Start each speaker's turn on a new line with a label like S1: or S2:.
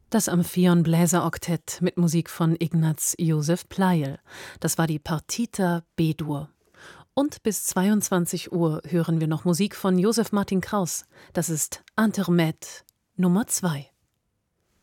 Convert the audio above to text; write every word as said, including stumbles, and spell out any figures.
S1: Das Amphion Bläseroktett mit Musik von Ignaz Josef Pleyel. Das war die Partita B-Dur. Und bis zweiundzwanzig Uhr hören wir noch Musik von Josef Martin Kraus. Das ist Intermezzo Nummer zwei.